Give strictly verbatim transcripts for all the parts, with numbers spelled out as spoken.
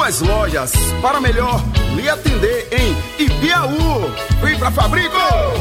Duas lojas para melhor lhe atender em Ipiaú. Vem pra Fabrico!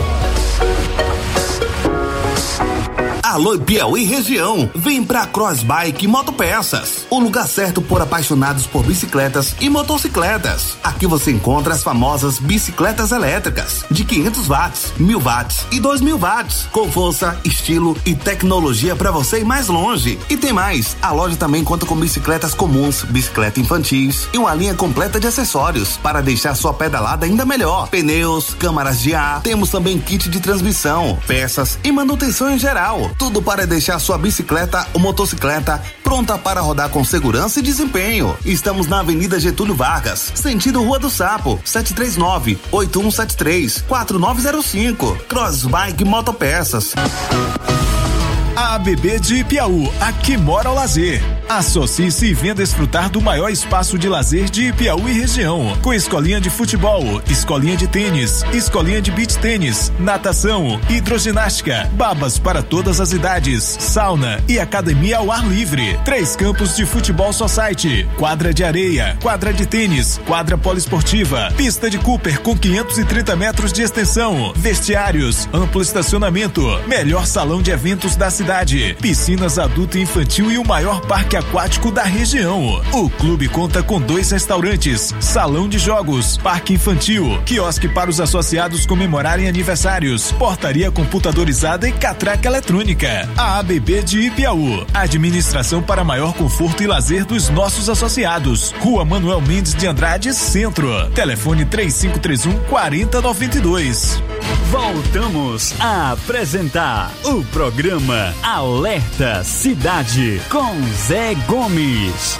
Alô Piauí região, vem pra Crossbike Motopeças, o lugar certo por apaixonados por bicicletas e motocicletas. Aqui você encontra as famosas bicicletas elétricas de quinhentos watts, mil watts e dois mil watts, com força, estilo e tecnologia para você ir mais longe. E tem mais, a loja também conta com bicicletas comuns, bicicleta infantis e uma linha completa de acessórios para deixar sua pedalada ainda melhor. Pneus, câmaras de ar, temos também kit de transmissão, peças e manutenção em geral. Tudo para deixar sua bicicleta ou motocicleta pronta para rodar com segurança e desempenho. Estamos na Avenida Getúlio Vargas, sentido Rua do Sapo, sete três nove, oito um sete três, quatro nove zero cinco. Crossbike Motopeças. A ABB de Ipiaú, aqui mora o lazer. Associe-se e venha desfrutar do maior espaço de lazer de Ipiaú e região, com escolinha de futebol, escolinha de tênis, escolinha de beach tênis, natação, hidroginástica, babas para todas as idades, sauna e academia ao ar livre. Três campos de futebol society, quadra de areia, quadra de tênis, quadra poliesportiva, pista de Cooper com quinhentos e trinta metros de extensão, vestiários, amplo estacionamento, melhor salão de eventos da cidade, piscinas adulto e infantil e o maior parque aquático da região. O clube conta com dois restaurantes, salão de jogos, parque infantil, quiosque para os associados comemorarem aniversários, portaria computadorizada e catraca eletrônica. A ABB de Ipiaú, administração para maior conforto e lazer dos nossos associados. Rua Manuel Mendes de Andrade, Centro. Telefone três cinco três um, quatro zero nove dois. Voltamos a apresentar o programa Alerta Cidade com Zé Gomes.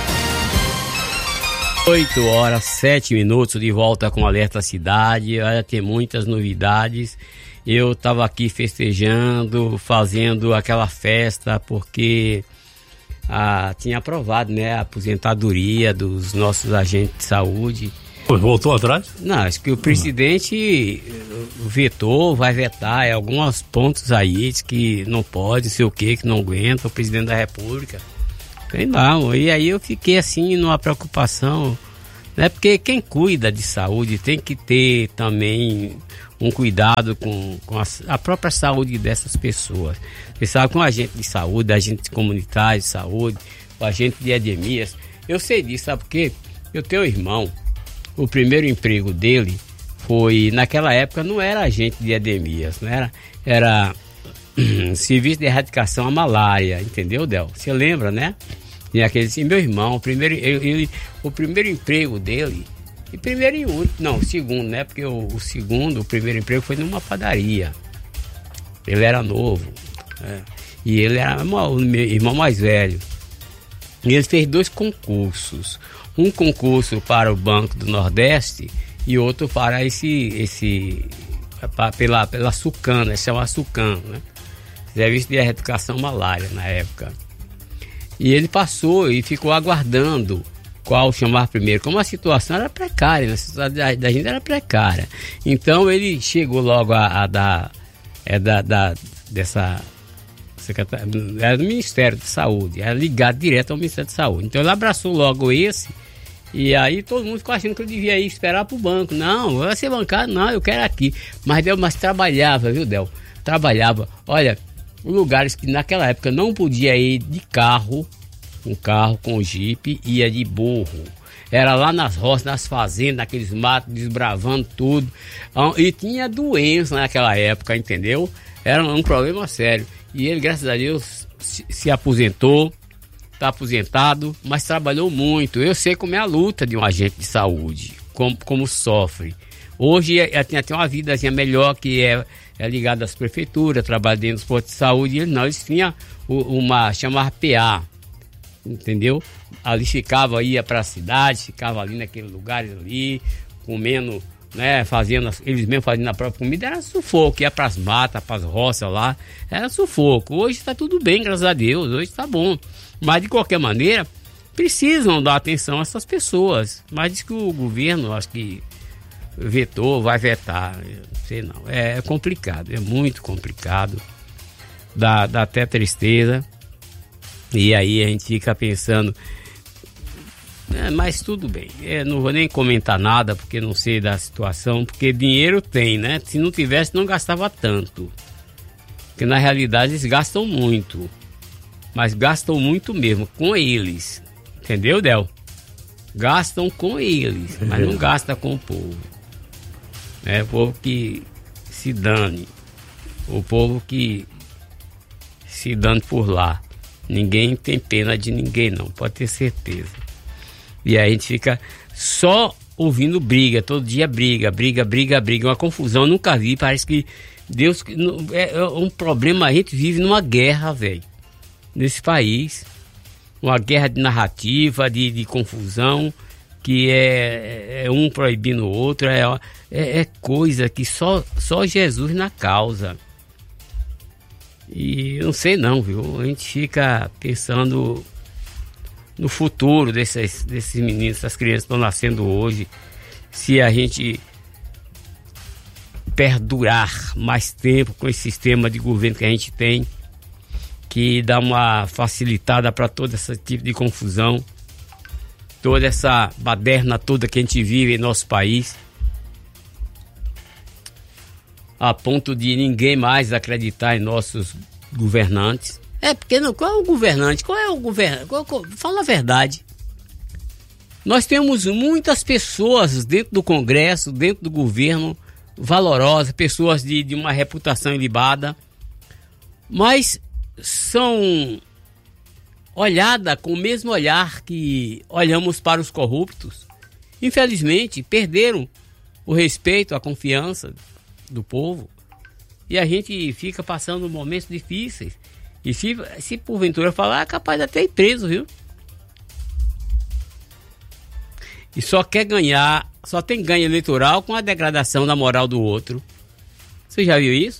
oito horas, sete minutos, de volta com Alerta Cidade. Vai ter muitas novidades. Eu estava aqui festejando, fazendo aquela festa, porque ah, tinha aprovado, né, a aposentadoria dos nossos agentes de saúde. Voltou atrás? Não, acho que o presidente vetou, vai vetar, é, alguns pontos aí, diz que não pode, não sei o que, que não aguenta, o presidente da República. Sei não, e aí eu fiquei assim numa preocupação, né? Porque quem cuida de saúde tem que ter também um cuidado com, com a, a própria saúde dessas pessoas. Você sabe, com agente de saúde, agente comunitário de saúde, o agente de endemias, eu sei disso, sabe por quê? Eu tenho um irmão, o primeiro emprego dele foi, naquela época não era agente de endemias, não era, era serviço de erradicação à malária, entendeu, Del? Você lembra, né? E aquele assim, meu irmão, o primeiro, ele, ele, o primeiro emprego dele, e primeiro e único, não, o segundo, né? Porque o, o segundo, o primeiro emprego foi numa padaria. Ele era novo, né? E ele era o meu irmão mais velho. E ele fez dois concursos. Um concurso para o Banco do Nordeste e outro para esse, esse para, pela, pela SUCAM, né? Chama SUCAM, né? Serviço de Erradicação Malária na época. E ele passou e ficou aguardando qual chamar primeiro. Como a situação era precária, né? A situação da, da gente era precária. Então ele chegou logo a, a dar, é da, da, dessa secretária, era do Ministério da Saúde, era ligado direto ao Ministério da Saúde. Então ele abraçou logo esse. E aí todo mundo ficou achando que eu devia ir esperar pro banco. Não, vai ser bancário, não, eu quero aqui. Mas Del, mas trabalhava, viu, Del? Trabalhava. Olha, lugares que naquela época não podia ir de carro, com carro, com jipe, ia de burro. Era lá nas roças, nas fazendas, naqueles matos, desbravando tudo. E tinha doença naquela época, entendeu? Era um problema sério. E ele, graças a Deus, se, se aposentou. Está aposentado, mas trabalhou muito. Eu sei como é a luta de um agente de saúde, como, como sofre. Hoje é, é, tem até uma vida assim, melhor, que é, é ligada às prefeituras, trabalha dentro dos postos de saúde. Eles não, eles tinham uma, chamava P A, entendeu? Ali ficava, ia para a cidade, ficava ali naqueles lugares ali, comendo, né, fazendo, eles mesmos fazendo a própria comida, era sufoco, ia para as matas, para as roças lá, era sufoco. Hoje está tudo bem, graças a Deus, hoje está bom. Mas, de qualquer maneira, precisam dar atenção a essas pessoas. Mas diz que o governo, acho que vetou, vai vetar. Não sei não. É complicado, é muito complicado. Dá, dá até tristeza. E aí a gente fica pensando, É, mas tudo bem, é, não vou nem comentar nada porque não sei da situação, porque dinheiro tem, né? Se não tivesse não gastava tanto, porque na realidade eles gastam muito, mas gastam muito mesmo com eles, entendeu, Del? Gastam com eles, mas não gastam com o povo, é o povo que se dane, o povo que se dane por lá, ninguém tem pena de ninguém não, pode ter certeza. E aí a gente fica só ouvindo briga, todo dia briga, briga, briga, briga, uma confusão, eu nunca vi, parece que Deus, é um problema, a gente vive numa guerra, velho, nesse país, uma guerra de narrativa, de, de confusão, que é, é um proibindo o outro, é, é, é coisa que só, só Jesus na causa. E eu não sei não, viu, a gente fica pensando no futuro desses, desses meninos, essas crianças que estão nascendo hoje, se a gente perdurar mais tempo com esse sistema de governo que a gente tem, que dá uma facilitada para todo esse tipo de confusão, toda essa baderna toda que a gente vive em nosso país, a ponto de ninguém mais acreditar em nossos governantes. É, porque não, qual é o governante? Qual é o governante? Qual, qual, fala a verdade. Nós temos muitas pessoas dentro do Congresso, dentro do governo, valorosas, pessoas de, de uma reputação ilibada, mas são olhadas com o mesmo olhar que olhamos para os corruptos. Infelizmente, perderam o respeito, a confiança do povo, e a gente fica passando momentos difíceis. E se, se porventura falar, é capaz de até ir preso, viu? E só quer ganhar, só tem ganho eleitoral com a degradação da moral do outro. Você já viu isso?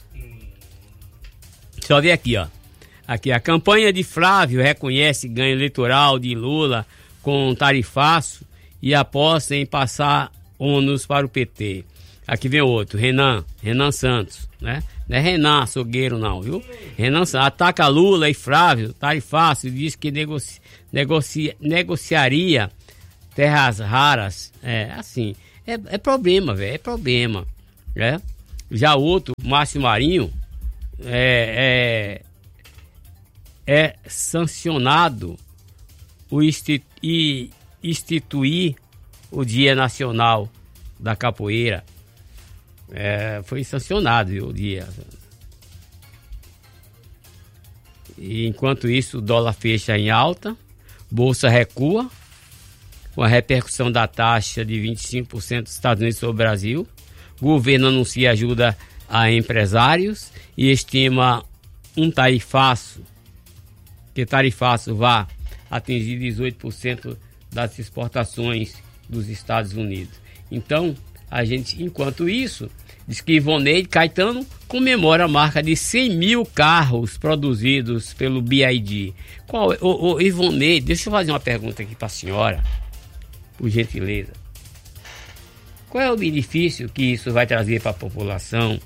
Só ver aqui, ó. Aqui, a campanha de Flávio reconhece ganho eleitoral de Lula com tarifaço e aposta em passar ônus para o P T. Aqui vem outro, Renan, Renan Santos, né? Não é Renan Açougueiro não, viu? Renan Santos ataca Lula e Flávio, tarifaço, diz que negocia, negocia, negociaria terras raras. É, assim, é, é problema, velho, é problema, né? Já outro, Márcio Marinho, é, é, é sancionado o instituir, instituir o Dia Nacional da Capoeira. É, foi sancionado, viu, o dia. E enquanto isso, o dólar fecha em alta, bolsa recua, com a repercussão da taxa de vinte e cinco por cento dos Estados Unidos sobre o Brasil. O governo anuncia ajuda a empresários e estima um tarifaço, que tarifaço vai atingir dezoito por cento das exportações dos Estados Unidos. Então, a gente, enquanto isso, diz que Ivoneide Caetano comemora a marca de cem mil carros produzidos pelo B I D. Qual, ô, ô, Ivoneide, deixa eu fazer uma pergunta aqui para a senhora, por gentileza. Qual é o benefício que isso vai trazer para a população,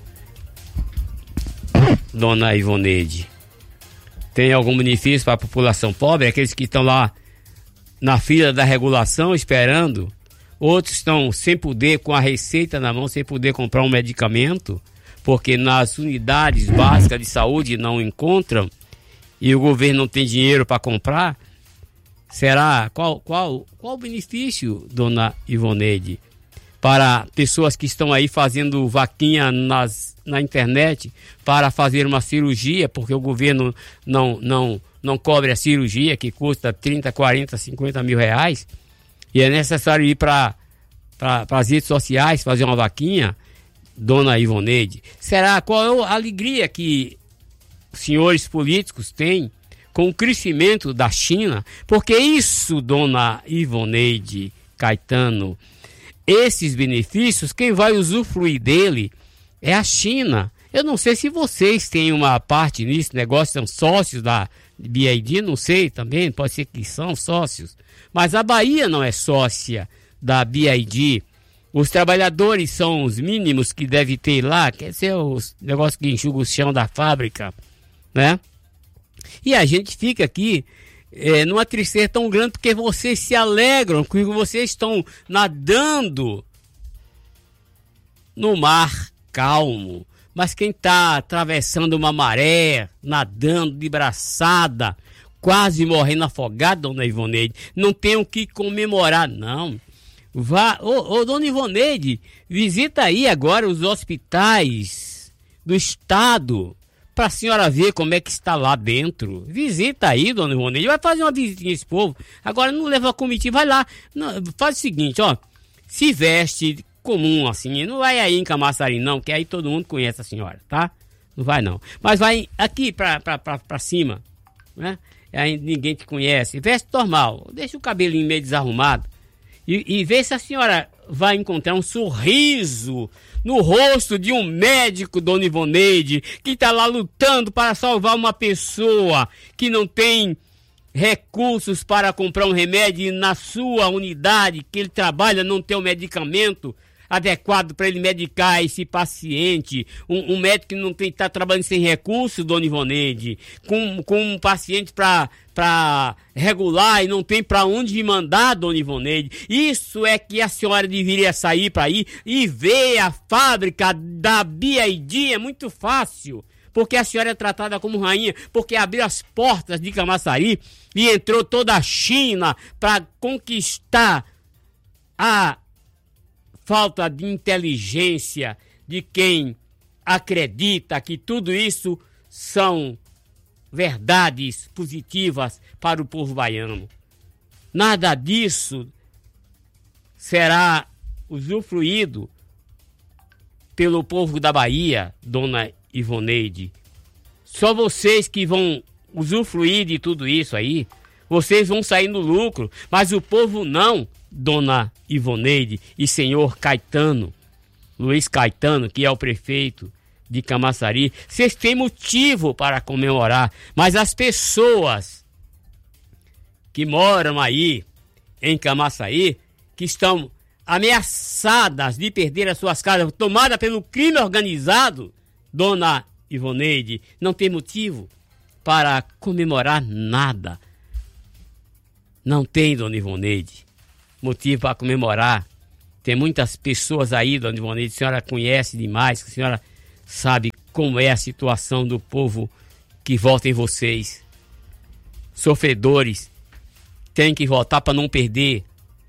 dona Ivoneide? Tem algum benefício para a população pobre? Aqueles que estão lá na fila da regulação esperando? Outros estão sem poder, com a receita na mão, sem poder comprar um medicamento, porque nas unidades básicas de saúde não encontram e o governo não tem dinheiro para comprar. Será? Qual, qual, qual o benefício, dona Ivoneide, para pessoas que estão aí fazendo vaquinha nas, na internet para fazer uma cirurgia, porque o governo não, não, não cobre a cirurgia, que custa trinta, quarenta, cinquenta mil reais? E é necessário ir para pra, as redes sociais fazer uma vaquinha, dona Ivoneide? Será? Qual é a alegria que os senhores políticos têm com o crescimento da China? Porque isso, dona Ivoneide Caetano, esses benefícios, quem vai usufruir dele é a China. Eu não sei se vocês têm uma parte nisso, negócio, são sócios da B I D, não sei também, pode ser que são sócios. Mas a Bahia não é sócia da B I D. Os trabalhadores são os mínimos que deve ter lá, quer ser os negócios que enxugam o chão da fábrica, né? E a gente fica aqui é, numa tristeza tão grande, porque vocês se alegram, porque vocês estão nadando no mar calmo. Mas quem está atravessando uma maré, nadando de braçada, quase morrendo afogado, dona Ivoneide, não tem o que comemorar, não. Vá, ô, ô, dona Ivoneide, visita aí agora os hospitais do estado, para a senhora ver como é que está lá dentro. Visita aí, dona Ivoneide, vai fazer uma visitinha a esse povo. Agora não leva a comitiva, vai lá. Não, faz o seguinte, ó, se veste comum assim, não vai aí em Camaçari não, que aí todo mundo conhece a senhora, tá? Não vai não, mas vai aqui pra, pra, pra, pra cima, né? Aí ninguém te conhece, veste normal, deixa o cabelinho meio desarrumado e, e vê se a senhora vai encontrar um sorriso no rosto de um médico, dona Ivoneide, que tá lá lutando para salvar uma pessoa que não tem recursos para comprar um remédio e na sua unidade que ele trabalha não tem o medicamento adequado para ele medicar esse paciente, um, um médico que não tem, está trabalhando sem recursos, dona Ivoneide, com, com um paciente para regular e não tem para onde mandar, dona Ivoneide. Isso é que a senhora deveria sair para ir e ver a fábrica da B I D, é muito fácil, porque a senhora é tratada como rainha, porque abriu as portas de Camaçari e entrou toda a China para conquistar a falta de inteligência de quem acredita que tudo isso são verdades positivas para o povo baiano. Nada disso será usufruído pelo povo da Bahia, dona Ivoneide. Só vocês que vão usufruir de tudo isso aí, vocês vão sair no lucro, mas o povo não, dona Ivoneide e senhor Caetano, Luiz Caetano, que é o prefeito de Camaçari. Vocês têm motivo para comemorar, mas as pessoas que moram aí em Camaçari, que estão ameaçadas de perder as suas casas, tomadas pelo crime organizado, dona Ivoneide, não tem motivo para comemorar nada. Não tem, dona Ivoneide, motivo para comemorar. Tem muitas pessoas aí, dona Ivoneide, a senhora conhece demais, a senhora sabe como é a situação do povo que vota em vocês. Sofredores têm que votar para não perder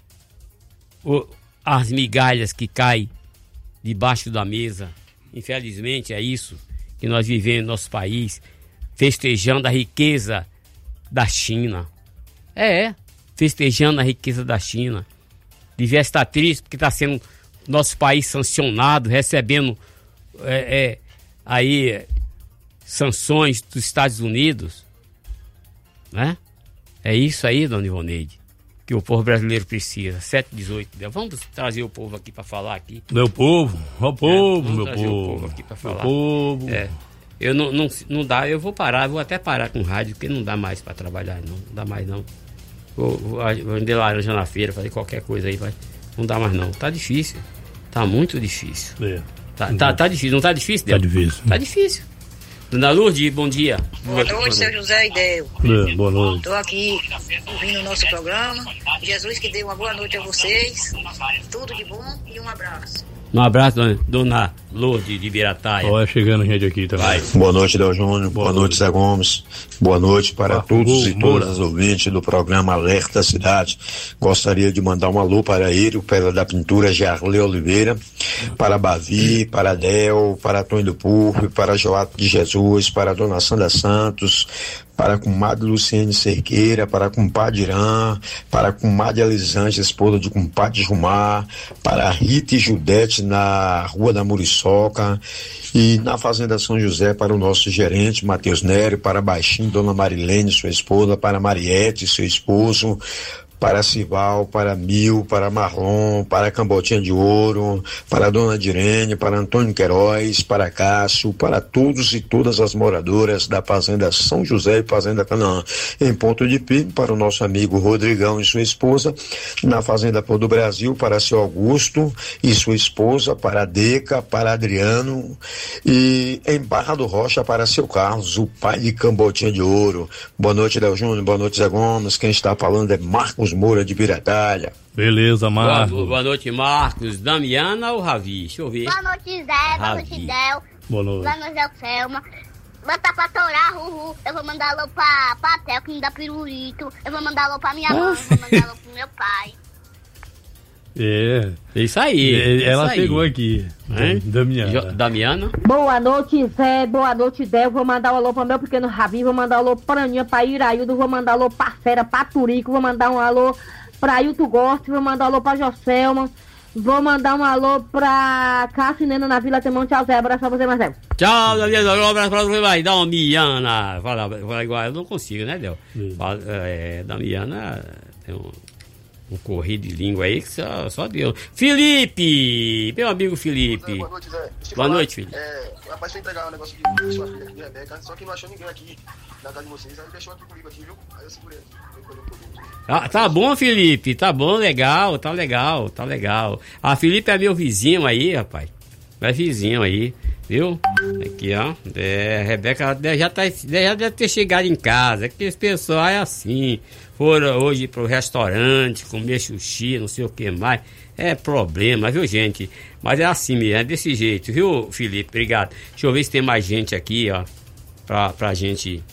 o, as migalhas que caem debaixo da mesa. Infelizmente é isso que nós vivemos no nosso país, festejando a riqueza da China. É, é, festejando a riqueza da China. Devia estar triste porque está sendo nosso país sancionado, recebendo é, é, aí sanções dos Estados Unidos, né? É isso aí, dona Ivoneide, que o povo brasileiro precisa. sete e dezoito. Vamos trazer o povo aqui para falar aqui. Meu povo, meu povo, é, meu trazer povo. o povo aqui para falar. Meu povo. É. Eu não, não, não dá, eu vou parar, vou até parar com rádio, porque não dá mais para trabalhar, não, não dá mais não. Vou, vou vender laranja na feira, fazer qualquer coisa aí, vai. Não dá mais não. Tá difícil. Tá muito difícil. É. Tá, tá, tá difícil. Não tá difícil, Del? Tá difícil. Tá difícil. Dona Lourdes, bom dia. Boa noite, seu José e Del. É, boa noite. Estou aqui ouvindo o nosso programa. Jesus que dê uma boa noite a vocês. Tudo de bom e um abraço. Um abraço, dona, dona Lourdes de Birataia. Olha, chegando gente aqui também. Vai. Boa noite, Del Júnior. Boa, Boa noite, Zé Gomes. Boa noite para ah, todos e Moura. todas as ouvintes do programa Alerta Cidade. Gostaria de mandar um alô para ele, o Pedra da Pintura, Jarley Oliveira, para Bavi, para Del, para Tony do Purro, para Joato de Jesus, para Dona Sandra Santos, para a comadre Luciene Cerqueira, para a compadre Irã, para a comadre Elisângela, esposa de compadre Jumar, para a Rita e Judete na Rua da Muriçoca e na Fazenda São José para o nosso gerente Matheus Nério, para Baixinho, Dona Marilene, sua esposa, para Mariette, seu esposo, para Cival, para Mil, para Marlon, para Cambotinha de Ouro, para Dona Direne, para Antônio Queiroz, para Cássio, para todos e todas as moradoras da Fazenda São José e Fazenda Canaã. Em Ponto de Firme, para o nosso amigo Rodrigão e sua esposa, na Fazenda Pôr do Brasil, para seu Augusto e sua esposa, para a Deca, para Adriano, e em Barra do Rocha, para seu Carlos, o pai de Cambotinha de Ouro. Boa noite, Léo Júnior, boa noite, Zé Gomes. Quem está falando é Marcos Moura de Piratalha. Beleza, Marcos. Boa, boa noite, Marcos. Damiana ou Ravi? Deixa eu ver. Boa noite, Zé. Boa noite, Del. Boa noite. Boa noite, Del Selma. Bota pra torar, Ruhu. Eu vou mandar alô pra, pra Tel, que me dá pirulito. Eu vou mandar alô pra minha mãe. Eu vou mandar alô pro meu pai. É. Isso aí. É, ela isso aí. Chegou aqui. Hein? Damiana. Jo- Damiana. Boa noite, Zé. Boa noite, Del. Vou mandar um alô pro meu pequeno Ravi. Vou mandar um alô pra Aninha, pra Iraildo. Vou mandar um alô pra Fera, pra Turico. Vou mandar um alô pra Ailton Gosto. Vou mandar um alô pra Joselma. Vou mandar um alô pra Cassinena na Vila Temão. Tchau, Zé. Abraço pra você, Marcelo. Tchau, Damiana. Um abraço pra você, vai. Damiana. Fala, fala igual, eu não consigo, né, Del? Fala, é, Damiana tem um, um corrido de língua aí que só, só Deus. Felipe! Meu amigo Felipe. Boa noite, Zé. Deixa eu Boa falar. noite, Felipe. É, o rapaz foi entregar um negócio de, de sua filha aqui, de Rebeca, só que não achou ninguém aqui na casa de vocês. Aí ele deixou aqui comigo aqui, viu? Aí eu segurei. Eu colhei um pouquinho. Ah, tá bom, Felipe, tá bom, legal, tá legal, tá legal. Ah, Felipe é meu vizinho aí, rapaz. É vizinho aí, viu? Aqui, ó. É, Rebeca já, tá, já deve ter chegado em casa. Que esse pessoal é assim. Foram hoje pro restaurante, comer sushi, não sei o que mais. É problema, viu, gente? Mas é assim mesmo, é desse jeito, viu, Felipe? Obrigado. Deixa eu ver se tem mais gente aqui, ó. Pra, pra gente.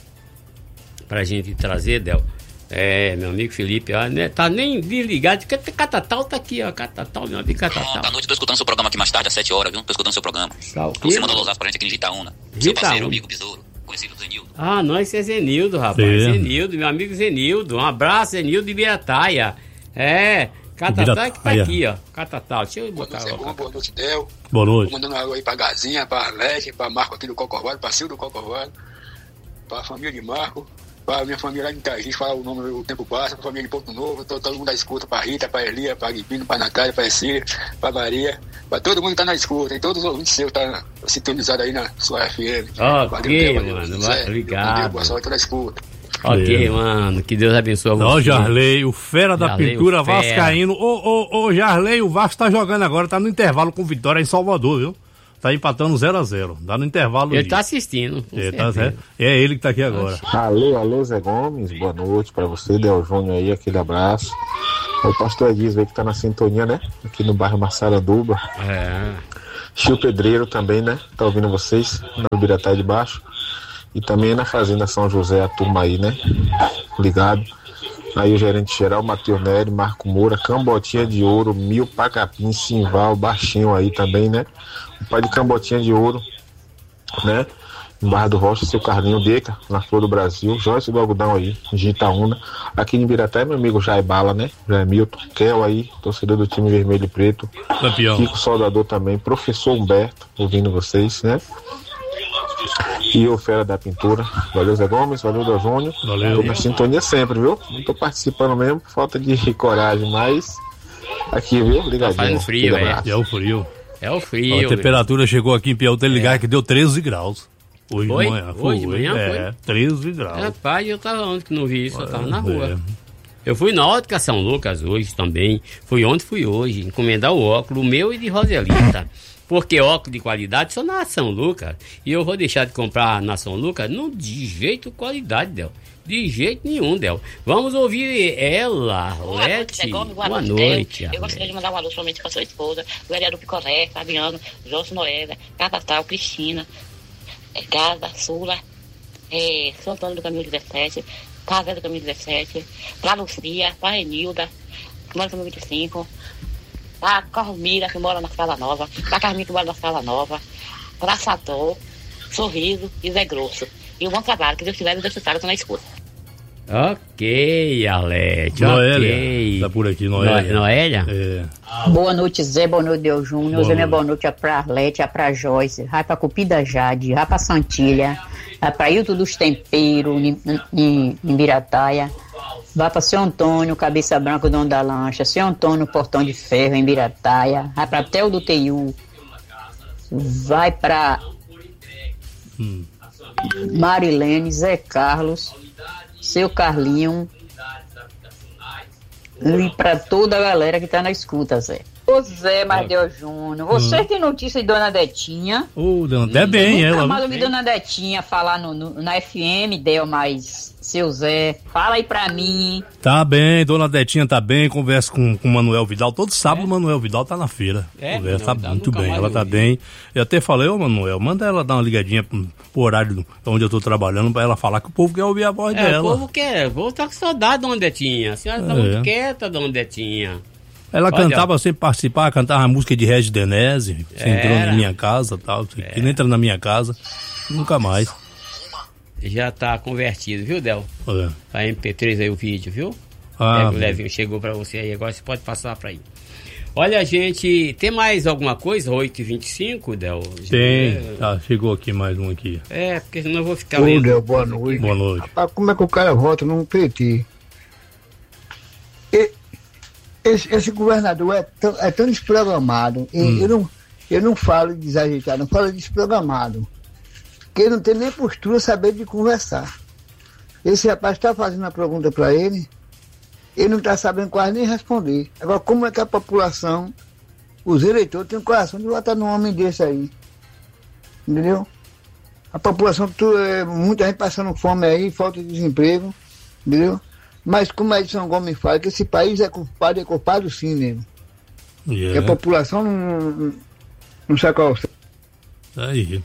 Pra gente trazer, Del. É, meu amigo Felipe, ó, né, tá nem desligado, porque Catatal tá aqui, ó, Catatal, meu amigo Catatal. Boa noite, tô escutando seu programa aqui mais tarde, às sete horas, viu? Tô escutando seu programa. Tá o quê? Você manda Losas pra gente aqui em Gitaúna. Seu parceiro, Gitaúna. amigo Besouro, conhecido Zenildo. Ah, nós é Zenildo, rapaz, Sim. Zenildo, meu amigo Zenildo, um abraço, Zenildo de Birataia. É, Catatal que tá aqui, ó, Catatal, deixa eu botar Boa ó, noite, boa noite, Del. Boa noite. Tô mandando um alô aí pra Gazinha, pra Arlete, pra Marco aqui do Cocorvado, pra Sil do Cocorvado, pra família de Marco, pra minha família lá de Itagiz, fala o nome do Tempo Passa, pra família de Porto Novo, todo, todo mundo da escuta, pra Rita, pra Elia, pra Guipino, pra Natália, pra Cecília, pra Maria, pra todo mundo que tá na escuta, e todos os ouvintes seus tá sintonizados aí na sua F M. Ok, mano, vai, obrigado. Boa sorte, toda a escuta. Ok, É. mano, que Deus abençoe você. Ó, Jarley, o fera da Jarley, pintura o fera. vascaíno. Ô, ô, ô, Jarley, o Vasco tá jogando agora, tá no intervalo com Vitória em Salvador, viu? Tá empatando zero a zero. Dá no intervalo. Ele ali. tá assistindo. com É, tá, certeza. é, é ele que tá aqui agora. Alô, alô, Zé Gomes, boa noite pra você, Del Júnior aí, aquele abraço. O pastor Edis aí que tá na sintonia, né? Aqui no bairro Massaranduba. É. Chio Pedreiro também, né? Tá ouvindo vocês? Na Biratá de Baixo. E também na Fazenda São José, a turma aí, né? Ligado. Aí o gerente geral, Matheus Nery, Marco Moura, Cambotinha de Ouro, Mil, Pacapim, Simval, Baixinho aí também, né? O pai de Cambotinha de Ouro, né? Em Barra do Rocha, seu Carlinho Deca, na Flor do Brasil, Joyce do Algodão aí, em Gitaúna. Aqui em Biratá é meu amigo Jair Bala, né? Jair Milton, Kel aí, torcedor do time vermelho e preto. Campeão. Kiko Soldador também, professor Humberto, ouvindo vocês, né? E o Fera da Pintura. Valeu, Zé Gomes, valeu, Del Júnior. Valeu. Tô na sintonia sempre, viu? Não tô participando mesmo, falta de coragem, mas aqui, viu? Ligadinho. Tá fazendo frio, Aquele é. abraço. É o frio. É o Ó, frio. a temperatura chegou aqui em Piauí, tem ligado que deu treze graus. Hoje Foi? de manhã. Hoje de manhã É, foi? treze graus. Rapaz, eu tava ontem que não vi isso, eu tava na É. rua. Eu fui na Ótica São Lucas hoje também. Fui ontem, fui hoje. Encomendar o óculos, o meu e de Roselita. Porque óculos de qualidade só na São Lucas. E eu vou deixar de comprar na São Lucas? Não, de jeito qualidade, Del. De jeito nenhum, Del. Vamos ouvir ela, Boa noite, Lete. Zé Gomes. Boa Boa noite. Eu gostaria de mandar um alô somente para sua esposa, o vereador Picoré, Fabiano, José Noeda, Catatal, Cristina, é, Gaza, Sula, é, São Antônio do Caminho dezessete, Casa do Caminho dezessete, pra Lucia, pra Renilda, que mora no Caminho vinte e cinco, pra Cormira, que mora na Sala Nova, pra Carminho, que mora na Sala Nova, pra Satô, Sorriso e Zé Grosso. E um bom trabalho, que Deus quiser e Deus te sabe, eu tô na escuta. Ok, Alete. Noélia. Ok. Tá por aqui, Noélia. No- Noélia? É. Boa noite, Zé. Boa noite, Del Júnior. Boa Zé, minha noite. boa noite é pra Arlete, é pra Joyce, vai pra Cupida Jade, vai pra Santilha, é pra Hilton dos Temperos, em, em, em Birataia, Vai para seu Antônio, Cabeça Branca, o dono da lancha. Seu Antônio, Portão de Ferro, em Birataia. Vai para Tel do Teiu. Vai para hum. Marilene, Zé Carlos, seu Carlinho. E para toda a galera que tá na escuta, Zé. Ô Zé Mardel Júnior, você hum. tem notícia de Dona Detinha? Ô, uh, Dona bem, ela. Nunca mais ouvi Dona Detinha falar no, no, na F M, Del, mas seu Zé, fala aí pra mim. Tá bem, Dona Detinha tá bem, conversa com o Manuel Vidal, todo sábado o é. Manuel Vidal tá na feira. É, conversa, tá Vidal, muito bem, ela tá ouvi. bem. Eu até falei, ô Manuel, manda ela dar uma ligadinha pro, pro horário onde eu tô trabalhando, pra ela falar que o povo quer ouvir a voz é, dela. O povo quer, o povo tá com saudade, Dona Detinha, a senhora tá é. muito quieta, Dona Detinha. Ela Olha. cantava sem participar, cantava a música de Regis Denese, você entrou na minha casa e tal, que não entra na minha casa, nunca mais. Já tá convertido, viu, Del? É. Pra M P três aí o vídeo, viu? Ah, é, o Levinho chegou pra você aí, agora você pode passar pra aí. Olha, gente, tem mais alguma coisa? oito e vinte e cinco, Del? Tem, é... ah, chegou aqui mais um aqui. É, porque senão eu vou ficar Ô, lendo. Del, boa noite. Boa noite. Rapaz, como é que o cara vota num P T? E... Esse, esse governador é tão, é tão desprogramado. Hum. Eu, não, eu não falo de desajeitado, não falo de desprogramado. Porque ele não tem nem postura saber de conversar. Esse rapaz está fazendo uma pergunta para ele, ele não está sabendo quase nem responder. Agora, como é que a população, os eleitores, têm o coração de votar num homem desse aí? Entendeu? A população, tu, é, muita gente passando fome aí, falta de desemprego, entendeu? Mas como a Edson Gomes fala, que esse país é culpado, é culpado sim mesmo. Yeah. Que a população não, não, não sabe qual é. Aí.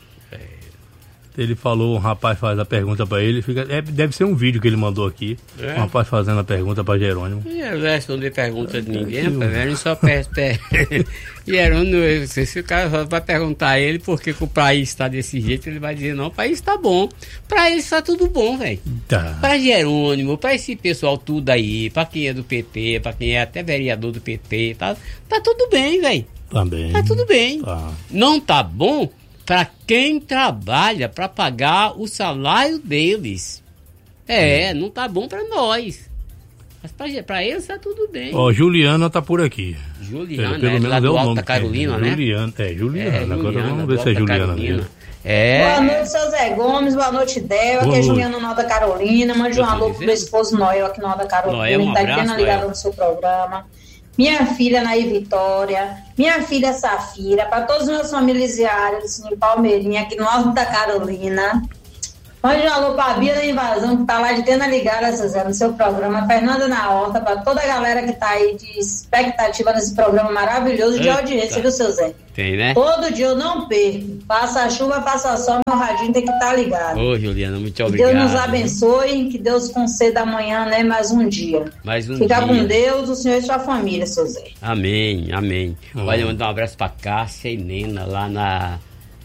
Ele falou, um rapaz faz a pergunta pra ele, fica, é, deve ser um vídeo que ele mandou aqui. É. Um rapaz fazendo a pergunta pra Jerônimo. E ele não responder pergunta de ninguém, rapaz, ele só pede. Jerônimo, se o cara vai perguntar a ele por que, que o país está desse jeito, ele vai dizer, não, o país tá bom. Pra ele está tudo bom, velho. Tá. Pra Jerônimo, pra esse pessoal tudo aí, pra quem é do P T, pra quem é até vereador do P T, tá, tá tudo bem, velho. Tá bem. Tá tudo bem. Tá. Não tá bom para quem trabalha para pagar o salário deles. É, não tá bom para nós. Mas para eles tá tudo bem. Ó, Juliana tá por aqui. Juliana, é, pelo é, menos lá é do o Alta nome. Carolina, né? Juliana, é, Juliana. É, Agora Juliana, vamos ver se é Juliana Carolina. mesmo. É. Boa noite, seu Zé Gomes, boa noite, Del. Aqui é Juliana no Alta Carolina. Mande um alô pro meu esposo Noel aqui no Alta Carolina. Noel, um tá abraço, aqui na ligada no seu programa. Minha filha Naí Vitória, minha filha Safira, para todos os meus familiares em Palmeirinha, aqui no Alto da Carolina. Mande um alô para a Bia da Invasão, que está lá de Tena Ligada, Zé, no seu programa. Fernanda na Horta, para toda a galera que está aí de expectativa nesse programa maravilhoso de Eita. audiência, viu, seu Zé? Tem, né? Todo dia eu não perco. Faça chuva, faça sol, meu radinho tem que estar tá ligado. Ô, Juliana, muito que obrigado. Deus nos abençoe, que Deus conceda amanhã, né, mais um dia. Mais um Fica dia. com Deus, o Senhor e sua família, seu Zé. Amém, amém. Hum. Olha, mandar um abraço pra Cássia e Nena, lá na...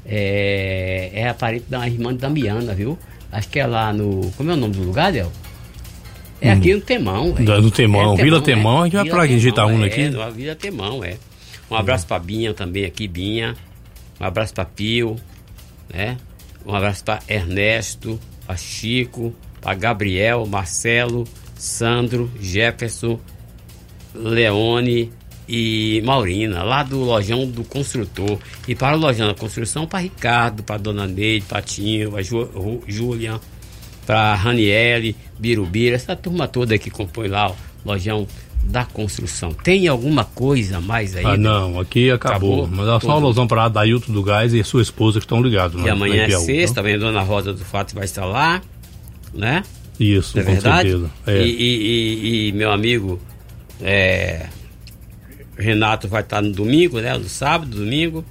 É, é a parente da irmã de Damiana, viu? Acho que é lá no... Como é o nome do lugar, Del? É hum. aqui no Temão, velho. No Temão, é, Vila Temão, a gente vai pra Itaúna aqui. É, no Vila Temão, é. Um abraço hum. pra Binha também aqui, Binha. Um abraço pra Pio, né? Um abraço pra Ernesto, pra Chico, pra Gabriel, Marcelo, Sandro, Jefferson, Leone e Maurina, lá do Lojão do Construtor. E para o Lojão da Construção, para Ricardo, para Dona Neide, para Tinho, para Ju, Julian, para Raniele, Birubira, essa turma toda que compõe lá o Lojão da Construção. Tem alguma coisa mais aí? Ah, não, aqui acabou. acabou Mas é só uma alusão para Adailton do Gás e sua esposa que estão ligados. E na, amanhã na é sexta, também a Dona Rosa do Fato vai estar lá, né? Isso, é com verdade? certeza. É. E, e, e, e meu amigo é, Renato vai estar no domingo, né? No sábado, domingo.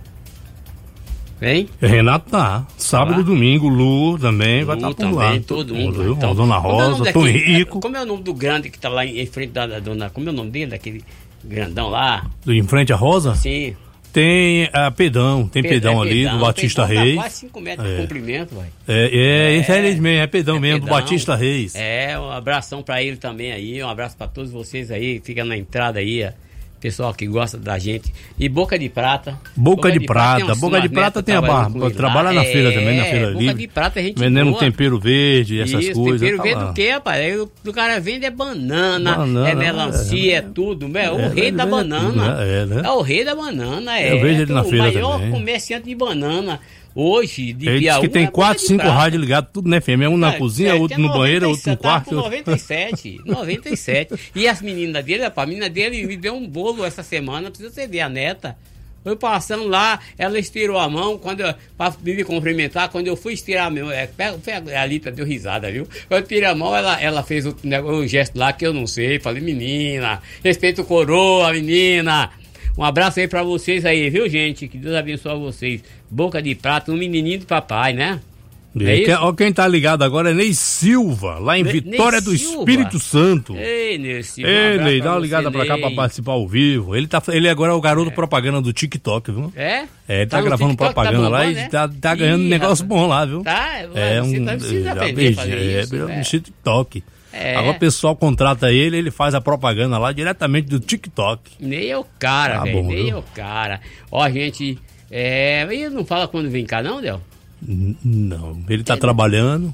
Vem? Renato tá. Sábado e domingo, Lu também Lu vai estar por também, lá. todo mundo. Lu, então, Dona Rosa, Tom Rico. Como é o nome do grande que está lá em, em frente da, da dona... Como é o nome dele, daquele grandão lá? Em frente à Rosa? Sim. Tem a Pedão, tem Pedão, Pedão é ali, Pedão, do Batista Pedão Reis. Tá quase cinco metros é. de comprimento, vai. É, é, esse é ele mesmo, é Pedão é mesmo, Pedão, do Batista Reis. É, um abração pra ele também aí, um abraço pra todos vocês aí, fica na entrada aí, pessoal que gosta da gente. E Boca de Prata. Boca, Boca de, de Prata. Prata Boca de Prata tem a barra. Trabalha na é, feira também, na feira Boca livre. Boca de Prata a gente vendendo boa. Tempero verde, essas Isso, coisas. Tempero tá verde lá. o quê, rapaz? Aí o, o cara vende é banana, banana é melancia, é, é tudo. É, é o rei é, da banana. É, né? é o rei da banana. É, Eu vejo ele na feira também. O maior comerciante de banana. Hoje, de ele Piauí. Diz que tem quatro, cinco rádios ligados, tudo na F M. Um na é, cozinha, é, outro no banheiro, outro no quarto. Tá com noventa e sete. noventa e sete. E as meninas dele, a menina dele me deu um bolo essa semana, precisa você ver a neta. Foi passando lá, ela estirou a mão, quando eu, pra me cumprimentar, quando eu fui estirar a mão, é, a Lita deu risada, viu? Quando eu tirei a mão, ela, ela fez o, um gesto lá que eu não sei. Falei, menina, respeita o coroa, menina. Um abraço aí pra vocês aí, viu, gente? Que Deus abençoe vocês. Boca de Prata, um menininho de papai, né? É que, ó, quem tá ligado agora é Ney Silva, lá em ne, Vitória do Silva. Espírito Santo. Ei, Ney Silva. Ei, um Ney, dá uma ligada você, pra cá Ney. Pra participar ao vivo. Ele, tá, ele agora é o garoto é. propaganda do TikTok, viu? É? É, ele tá, tá gravando TikTok, propaganda tá bombando, lá né? e tá, tá ganhando Ih, negócio rapaz. bom lá, viu? Tá, é você um, tá precisa aprender é, a fazer é, isso. É, é. no TikTok. É. Agora o pessoal contrata ele, ele faz a propaganda lá diretamente do TikTok. Nem é o cara, tá velho. Nem é o cara. Ó, gente, é... ele não fala quando vem cá, não, Del? Não, ele tá é. trabalhando.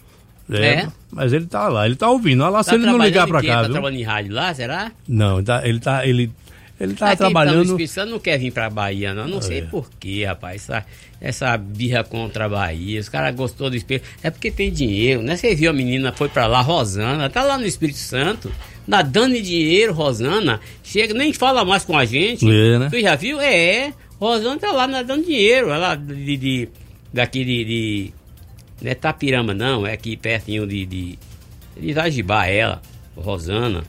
É, é, mas ele tá lá, ele tá ouvindo. Olha lá, tá se ele não ligar pra quê? cá, Tá viu? trabalhando em rádio lá, será? Não, ele tá, ele tá, ele, ele tá Mas trabalhando... Quem tá no Espírito Santo não quer vir pra Bahia, não. Não é. sei porquê, rapaz. Essa, essa birra contra a Bahia. Os caras gostou do Espírito. É porque tem dinheiro, né? Você viu a menina, foi pra lá, Rosana, tá lá no Espírito Santo, nadando em dinheiro, Rosana. Chega, nem fala mais com a gente. É, né? Tu já viu? É, Rosana tá lá nadando dinheiro. Ela de... de daqui de, de não é Tapirama não, é aqui pertinho de de, de Itajibá, ela, Rosana,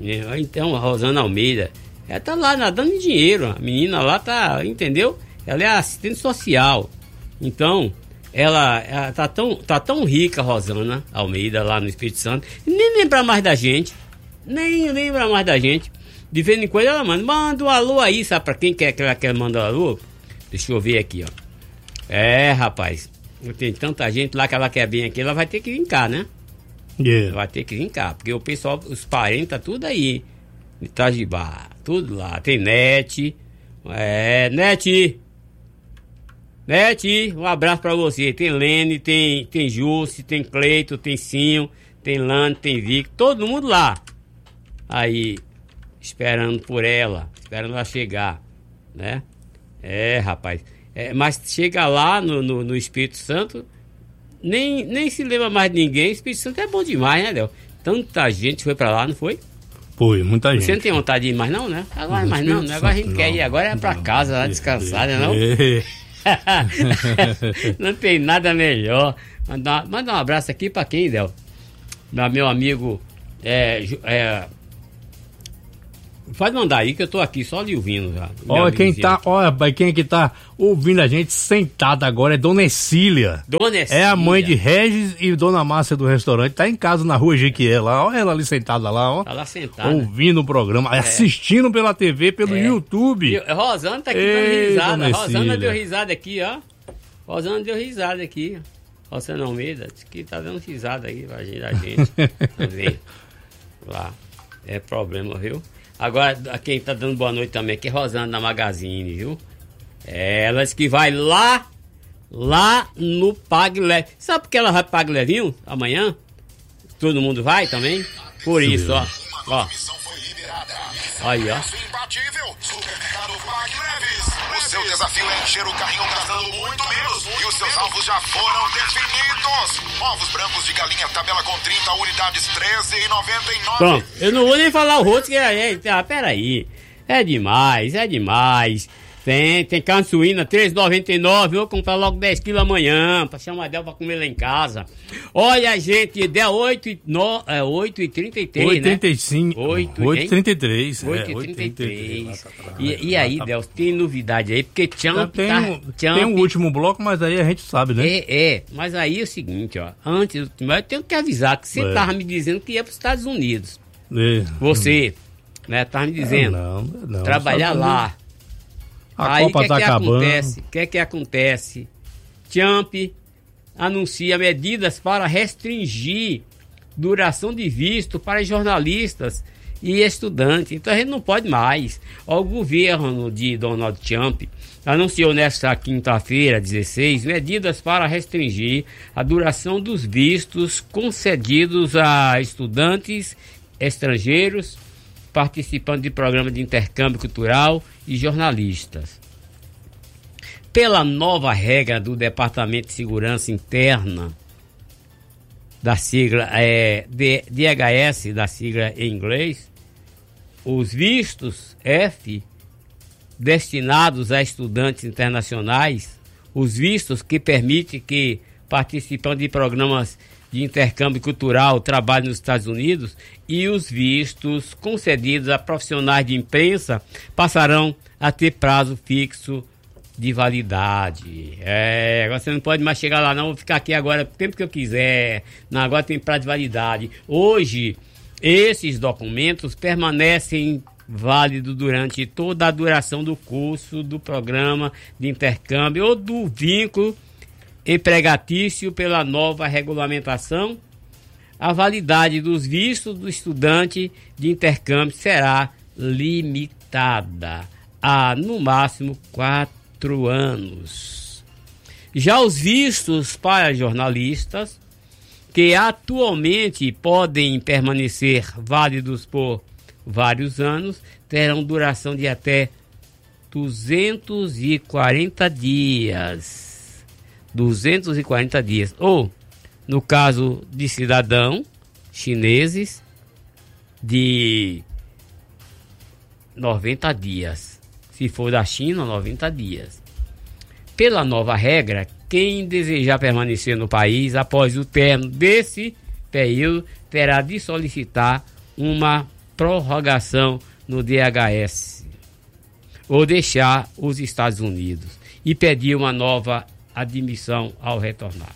então a Rosana Almeida, ela tá lá nadando em dinheiro, a menina lá tá, entendeu? Ela é assistente social, então ela, ela tá, tão, tá tão rica, Rosana Almeida, lá no Espírito Santo, nem lembra mais da gente, nem lembra mais da gente, de vez em quando ela manda, manda um alô aí, sabe pra quem quer que ela quer mandar um alô? Deixa eu ver aqui, ó. É, rapaz, tem tanta gente lá que ela quer vir aqui, ela vai ter que vir cá, né? Yeah. Vai ter que vir cá, porque o pessoal, os parentes, tá tudo aí. Itajibá, tudo lá. Tem Nete, é, Nete, Nete, um abraço pra você. Tem Lene, tem, tem Júcio, tem Cleito, tem Cinho, tem Lane, tem Vic, todo mundo lá. Aí, esperando por ela, esperando ela chegar, né? É, rapaz. É, mas chega lá no, no, no Espírito Santo, nem, nem se lembra mais de ninguém. O Espírito Santo é bom demais, né, Del? Tanta gente foi pra lá, não foi? Foi, muita gente. Você não tem vontade de ir mais não, né? Agora mais não, né? Agora a gente não, quer ir, agora é pra casa, lá descansar, né não? Não tem nada melhor. Manda, manda um abraço aqui pra quem, Del? Pra meu amigo, é... é pode mandar aí que eu tô aqui só lhe ouvindo já. Olha quem tá, olha, quem é que tá ouvindo a gente sentado agora é Dona Ercília. Dona Ercília. É a mãe de Regis e Dona Márcia do restaurante. Tá em casa na rua Jequié lá. Olha ela ali sentada lá, ó. Tá lá sentada. Ouvindo o programa, é. assistindo pela T V, pelo é. YouTube. E Rosana tá aqui Ei, dando risada. Rosana deu risada aqui, ó. Rosana deu risada aqui. Rosana Almeida, disse que tá dando risada aí pra gente, a gente também. Lá. É problema, viu? Agora, quem tá dando boa noite também, que é Rosana da Magazine, viu? Ela disse que vai lá, lá no Pague Leve. Sabe por que ela vai pro Pague Levinho amanhã? Todo mundo vai também? Por isso, ó. Ó. Aí, ó. O seu desafio é encher o carrinho gastando muito menos e os seus alvos já foram definidos. Ovos brancos de galinha, tabela com trinta unidades, treze reais e noventa e nove centavos. Pronto, eu não vou nem falar o rosto que é, é, ah, peraí, é demais, é demais. Tem, tem carne suína, três reais e noventa e nove centavos, vou comprar logo dez quilos amanhã, pra chamar Del pra comer lá em casa. Olha, gente, deu oito e trinta e três, né? oitenta e cinco, oito e trinta e três. oito e trinta e três. E, e aí, Del, tem novidade aí, porque Champ tem, tá... Um, tem um último bloco, mas aí a gente sabe, né? É, é, mas aí é o seguinte, ó, antes, eu tenho que avisar que você é. tava me dizendo que ia pros Estados Unidos. É. Você, né, tava me dizendo, é, não, não, trabalhar lá. A aí, Copa que tá que acabando. Acontece? O que é que acontece? Champ anuncia medidas para restringir duração de visto para jornalistas e estudantes. Então a gente não pode mais. O governo de Donald Trump anunciou nesta quinta-feira, dezesseis, medidas para restringir a duração dos vistos concedidos a estudantes estrangeiros, participantes de programas de intercâmbio cultural e jornalistas. Pela nova regra do Departamento de Segurança Interna, da sigla é, D H S, da sigla em inglês, os vistos F destinados a estudantes internacionais, os vistos que permitem que participantes de programas de intercâmbio cultural trabalhem nos Estados Unidos e os vistos concedidos a profissionais de imprensa passarão a ter prazo fixo de validade. É, agora você não pode mais chegar lá, não, vou ficar aqui agora o tempo que eu quiser. Não, agora tem prazo de validade. Hoje, esses documentos permanecem válidos durante toda a duração do curso, do programa de intercâmbio ou do vínculo empregatício. Pela nova regulamentação, a validade dos vistos do estudante de intercâmbio será limitada a, no máximo, quatro anos. Já os vistos para jornalistas, que atualmente podem permanecer válidos por vários anos, terão duração de até duzentos e quarenta dias. duzentos e quarenta dias. Ou, no caso de cidadãos chineses, de noventa dias. Se for da China, noventa dias. Pela nova regra, quem desejar permanecer no país após o término desse período terá de solicitar uma prorrogação no D H S ou deixar os Estados Unidos e pedir uma nova admissão ao retornar.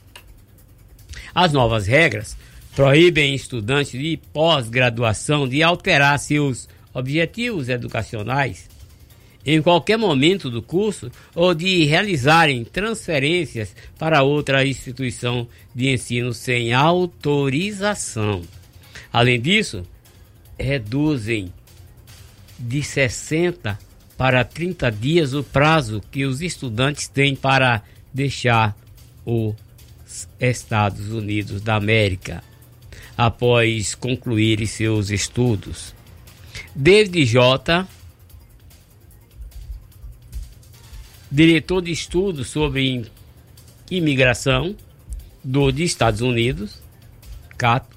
As novas regras proíbem estudantes de pós-graduação de alterar seus objetivos educacionais em qualquer momento do curso ou de realizarem transferências para outra instituição de ensino sem autorização. Além disso, reduzem de sessenta para trinta dias o prazo que os estudantes têm para deixar os Estados Unidos da América após concluírem seus estudos. David J., diretor de estudos sobre imigração dos Estados Unidos, Cato,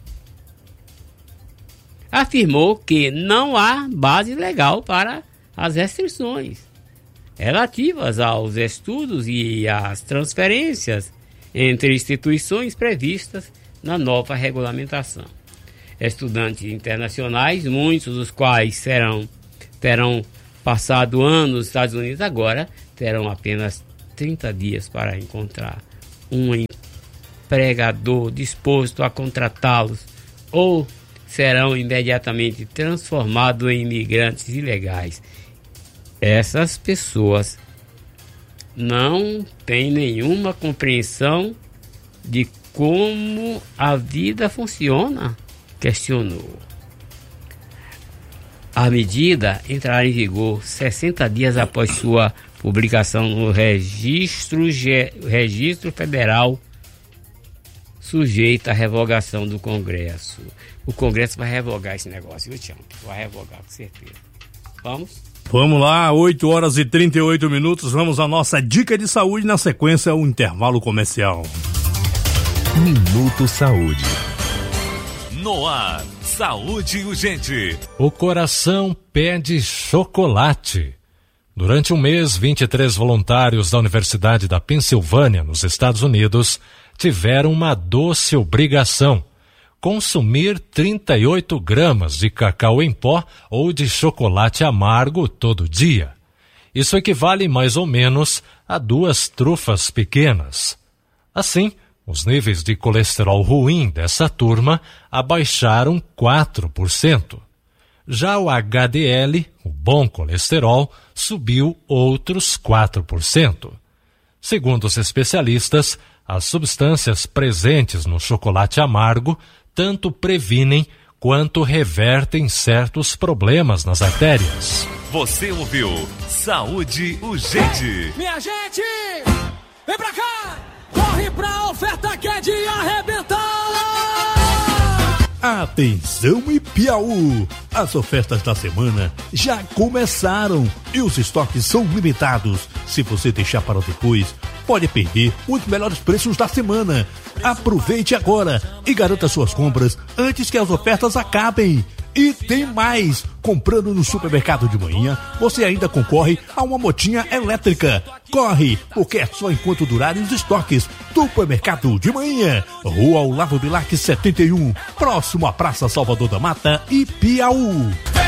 afirmou que não há base legal para as restrições relativas aos estudos e às transferências entre instituições previstas na nova regulamentação. Estudantes internacionais, muitos dos quais serão, terão passado anos nos Estados Unidos, agora terão apenas trinta dias para encontrar um empregador disposto a contratá-los ou serão imediatamente transformados em imigrantes ilegais. Essas pessoas não têm nenhuma compreensão de como a vida funciona, questionou. A medida entrará em vigor sessenta dias após sua publicação no registro, registro federal, sujeita à revogação do Congresso. O Congresso vai revogar esse negócio, viu, Tião? Vai revogar, com certeza. Vamos? Vamos lá, oito horas e trinta e oito minutos, vamos à nossa dica de saúde, na sequência o intervalo comercial. Minuto Saúde. No ar, saúde urgente. O coração pede chocolate. Durante um mês, vinte e três voluntários da Universidade da Pensilvânia, nos Estados Unidos, tiveram uma doce obrigação: consumir trinta e oito gramas de cacau em pó ou de chocolate amargo todo dia. Isso equivale mais ou menos a duas trufas pequenas. Assim, os níveis de colesterol ruim dessa turma abaixaram quatro por cento. Já o H D L, o bom colesterol, subiu outros quatro por cento. Segundo os especialistas, as substâncias presentes no chocolate amargo tanto previnem quanto revertem certos problemas nas artérias. Você ouviu Saúde Urgente. Minha gente, vem pra cá, corre pra oferta que é de arrebentar. Atenção Ipiaú! As ofertas da semana já começaram e os estoques são limitados. Se você deixar para depois, pode perder os melhores preços da semana. Aproveite agora e garanta suas compras antes que as ofertas acabem. E tem mais! Comprando no supermercado de manhã, você ainda concorre a uma motinha elétrica. Corre, porque é só enquanto durarem os estoques. Supermercado de manhã, Rua Olavo Bilac setenta e um, próximo à Praça Salvador da Mata, Ipiaú.